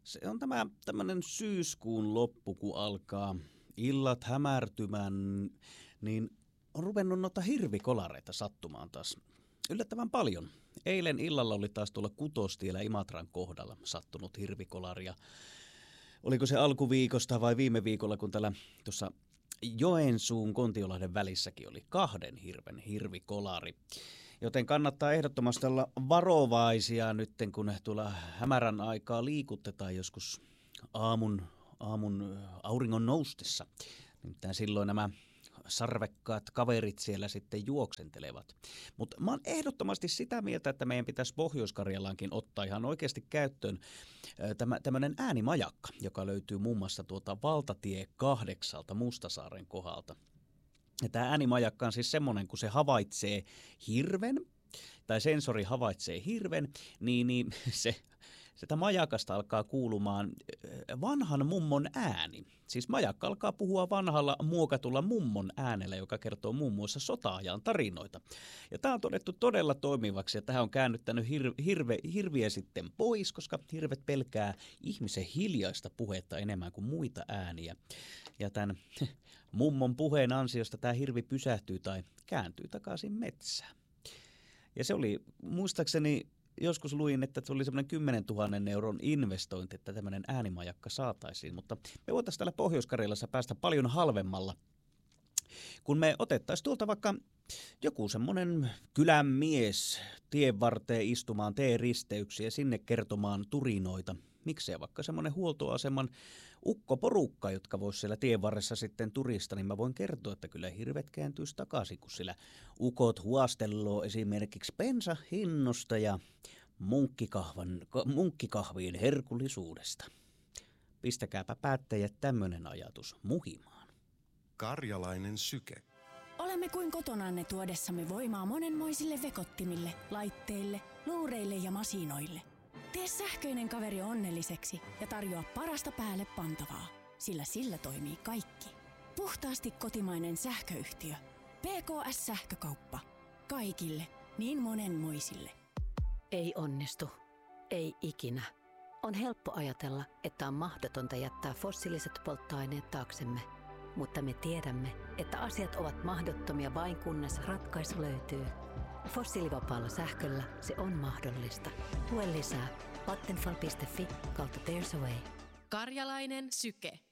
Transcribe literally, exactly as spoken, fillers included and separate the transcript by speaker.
Speaker 1: Se on tämä tämmöinen syyskuun loppu, kun alkaa illat hämärtymään, niin on ruvennut noita hirvikolareita sattumaan taas yllättävän paljon. Eilen illalla oli taas tuolla Kutostiellä Imatran kohdalla sattunut hirvikolari. Ja oliko se alkuviikosta vai viime viikolla, kun täällä tuossa Joensuun Kontiolahden välissäkin oli kahden hirven hirvikolari. Joten kannattaa ehdottomasti olla varovaisia nyt, kun tuolla hämärän aikaa liikutetaan joskus aamun, aamun auringon noustessa. Nimittäin silloin nämä sarvekkaat kaverit siellä sitten juoksentelevat. Mutta mä oon ehdottomasti sitä mieltä, että meidän pitäisi Pohjois-Karjalaankin ottaa ihan oikeasti käyttöön tämä, tämmöinen äänimajakka, joka löytyy muun muassa tuota Valtatie kahdeksalta Mustasaaren kohdalta. Ja tämä äänimajakka on siis semmoinen, kun se havaitsee hirven, tai sensori havaitsee hirven, niin, niin se, sitä majakasta alkaa kuulumaan vanhan mummon ääni. Siis majakka alkaa puhua vanhalla muokatulla mummon äänellä, joka kertoo muun muassa sota-ajan tarinoita. Ja tämä on todettu todella toimivaksi, ja tähän on käännyttänyt hir- hirve, hirviä sitten pois, koska hirvet pelkää ihmisen hiljaista puhetta enemmän kuin muita ääniä. Ja tämän mummon puheen ansiosta tämä hirvi pysähtyy tai kääntyy takaisin metsään. Ja se oli, muistaakseni joskus luin, että se oli semmoinen kymmenen tuhannen euron investointi, että tämmöinen äänimajakka saataisiin. Mutta me voitaisiin täällä Pohjois-Karjalassa päästä paljon halvemmalla, kun me otettaisiin tuolta vaikka joku semmoinen kylän mies tien varteen istumaan T-risteyksiä sinne kertomaan turinoita. Miksei vaikka semmoinen huoltoaseman ukkoporukka, jotka voisi siellä tien varressa sitten turista, niin mä voin kertoa, että kyllä hirvet kääntyisi takaisin, kun sillä ukot huostelloo esimerkiksi bensahinnosta ja munkkikahvan, munkkikahvien herkullisuudesta. Pistäkääpä päättäjät tämmöinen ajatus muhimaan.
Speaker 2: Karjalainen syke.
Speaker 3: Olemme kuin kotonanne tuodessamme voimaa monenmoisille vekottimille, laitteille, luureille ja masinoille. Tee sähköinen kaveri onnelliseksi ja tarjoa parasta päälle pantavaa, sillä sillä toimii kaikki. Puhtaasti kotimainen sähköyhtiö. P K S-sähkökauppa. Kaikille, niin monenmoisille.
Speaker 4: Ei onnistu. Ei ikinä. On helppo ajatella, että on mahdotonta jättää fossiiliset polttoaineet taaksemme. Mutta me tiedämme, että asiat ovat mahdottomia vain kunnes ratkaisu löytyy. Fossiilivapaalla sähköllä se on mahdollista. Lue lisää vattenfall piste fi kautta There's a way.
Speaker 5: Karjalainen syke.